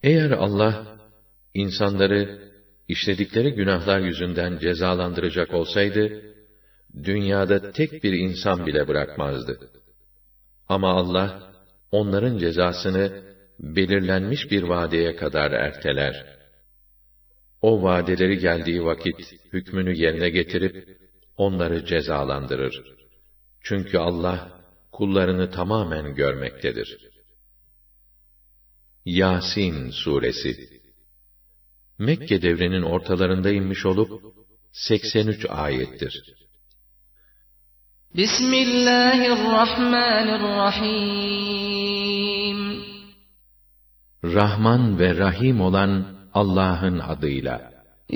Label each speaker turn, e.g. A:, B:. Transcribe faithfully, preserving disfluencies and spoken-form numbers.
A: Eğer Allah, insanları işledikleri günahlar yüzünden cezalandıracak olsaydı, dünyada tek bir insan bile bırakmazdı. Ama Allah, onların cezasını belirlenmiş bir vadeye kadar erteler. O vadeleri geldiği vakit hükmünü yerine getirip onları cezalandırır. Çünkü Allah kullarını tamamen görmektedir. Yasin suresi Mekke devrinin ortalarında inmiş olup seksen üç ayettir.
B: Bismillahirrahmanirrahim.
A: Rahman ve Rahim olan Allah'ın adıyla.